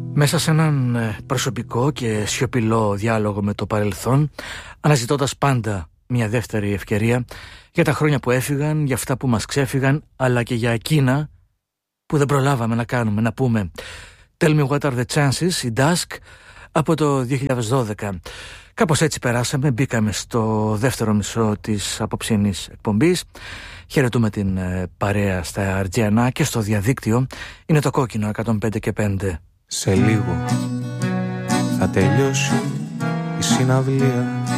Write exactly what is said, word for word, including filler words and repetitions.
Μέσα σε έναν προσωπικό και σιωπηλό διάλογο με το παρελθόν, αναζητώντας πάντα μια δεύτερη ευκαιρία για τα χρόνια που έφυγαν, για αυτά που μας ξέφυγαν, αλλά και για εκείνα που δεν προλάβαμε να κάνουμε, να πούμε. Tell me what are the chances, η Dusk, από το δύο χιλιάδες δώδεκα. Κάπως έτσι περάσαμε, μπήκαμε στο δεύτερο μισό της απόψινής εκπομπής. Χαιρετούμε την παρέα στα Αργιανά και στο διαδίκτυο. Είναι το Κόκκινο εκατόν πέντε και πέντε. Σε λίγο θα τελειώσει η συναυλία.